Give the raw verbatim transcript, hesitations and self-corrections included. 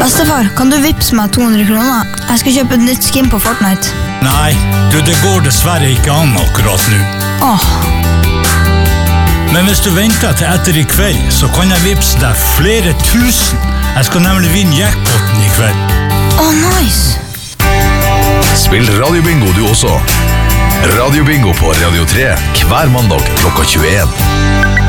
Bestefar, kan du vippse meg to hundre kroner? Jeg skal kjøpe et nytt skin på Fortnite. Nei, du, det går dessverre ikke an akkurat nå. Åh. Men hvis du venter til etter i kveld, så kan jeg vippse deg flere tusen. Jeg skal nemlig vinne jackpoten i kveld. Åh, nice. Spill radiobingo du også. Radiobingo på Radio tre hver mandag klokka tjueen.